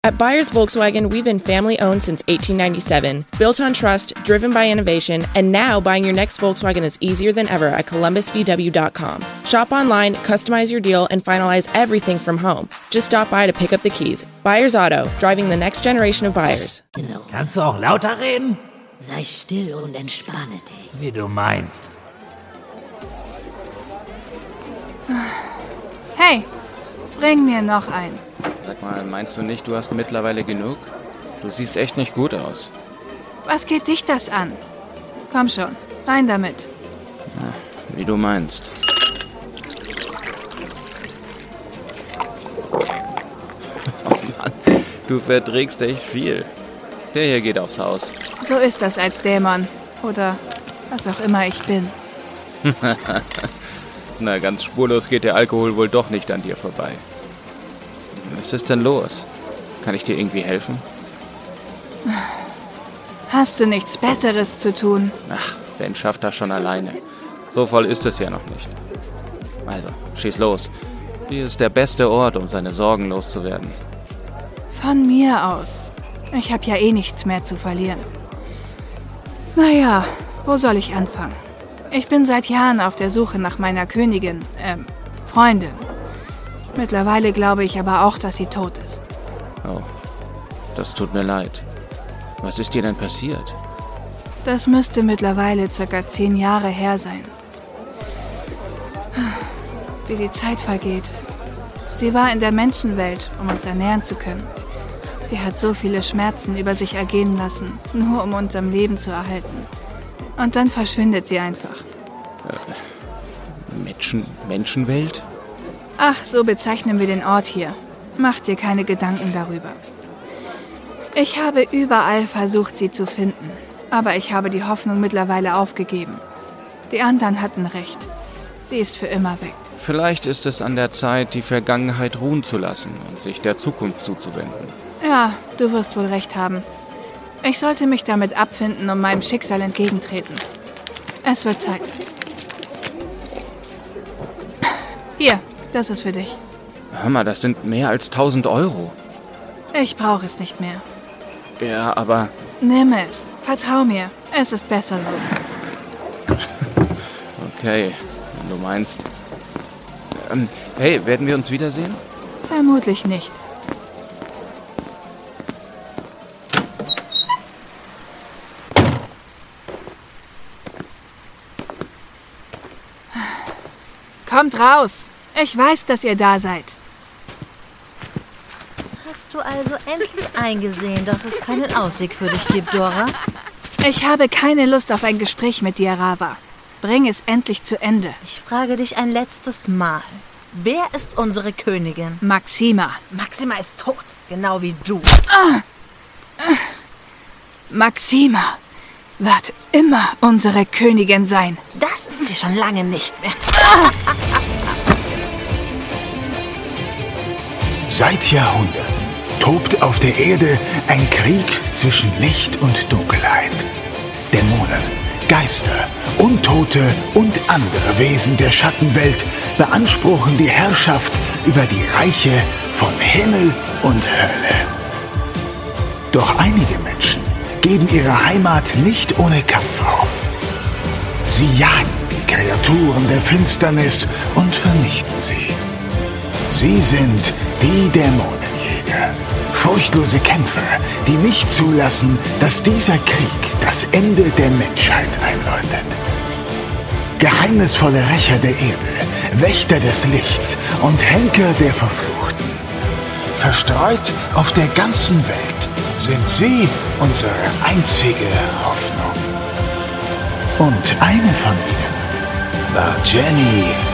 At Byers Volkswagen, we've been family-owned since 1897, built on trust, driven by innovation, and now buying your next Volkswagen is easier than ever at columbusvw.com. Shop online, customize your deal, and finalize everything from home. Just stop by to pick up the keys. Byers Auto, driving the next generation of buyers. Genau. Kannst du auch lauter reden? Sei still und entspanne dich. Wie du meinst. Hey, bring mir noch einen. Sag mal, meinst du nicht, du hast mittlerweile genug? Du siehst echt nicht gut aus. Was geht dich das an? Komm schon, rein damit. Na, wie du meinst. Oh Mann, du verträgst echt viel. Der hier geht aufs Haus. So ist das als Dämon. Oder was auch immer ich bin. Na, ganz spurlos geht der Alkohol wohl doch nicht an dir vorbei. Was ist denn los? Kann ich dir irgendwie helfen? Hast du nichts Besseres zu tun? Ach, Ben schafft das schon alleine. So voll ist es ja noch nicht. Also, schieß los. Hier ist der beste Ort, um seine Sorgen loszuwerden. Von mir aus. Ich habe ja eh nichts mehr zu verlieren. Naja, wo soll ich anfangen? Ich bin seit Jahren auf der Suche nach meiner Königin, Freundin. Mittlerweile glaube ich aber auch, dass sie tot ist. Oh, das tut mir leid. Was ist dir denn passiert? Das müsste mittlerweile ca. 10 Jahre her sein. Wie die Zeit vergeht. Sie war in der Menschenwelt, um uns ernähren zu können. Sie hat so viele Schmerzen über sich ergehen lassen, nur um uns am Leben zu erhalten. Und dann verschwindet sie einfach. Menschenwelt? Ach, so bezeichnen wir den Ort hier. Mach dir keine Gedanken darüber. Ich habe überall versucht, sie zu finden. Aber ich habe die Hoffnung mittlerweile aufgegeben. Die anderen hatten recht. Sie ist für immer weg. Vielleicht ist es an der Zeit, die Vergangenheit ruhen zu lassen und sich der Zukunft zuzuwenden. Ja, du wirst wohl recht haben. Ich sollte mich damit abfinden und meinem Schicksal entgegentreten. Es wird Zeit. Hier, das ist für dich. Hör mal, das sind mehr als 1000 Euro. Ich brauche es nicht mehr. Ja, aber... Nimm es. Vertrau mir. Es ist besser so. Okay, wenn du meinst. Hey, werden wir uns wiedersehen? Vermutlich nicht. Kommt raus! Ich weiß, dass ihr da seid. Hast du also endlich eingesehen, dass es keinen Ausweg für dich gibt, Dora? Ich habe keine Lust auf ein Gespräch mit dir, Rava. Bring es endlich zu Ende. Ich frage dich ein letztes Mal. Wer ist unsere Königin? Maxima. Maxima ist tot, genau wie du. Maxima wird immer unsere Königin sein. Das ist sie schon lange nicht mehr. Seit Jahrhunderten tobt auf der Erde ein Krieg zwischen Licht und Dunkelheit. Dämonen, Geister, Untote und andere Wesen der Schattenwelt beanspruchen die Herrschaft über die Reiche von Himmel und Hölle. Doch einige Menschen geben ihre Heimat nicht ohne Kampf auf. Sie jagen die Kreaturen der Finsternis und vernichten sie. Sie sind die Dämonenjäger. Furchtlose Kämpfer, die nicht zulassen, dass dieser Krieg das Ende der Menschheit einläutet. Geheimnisvolle Rächer der Erde, Wächter des Lichts und Henker der Verfluchten. Verstreut auf der ganzen Welt sind sie unsere einzige Hoffnung. Und eine von ihnen war Jenny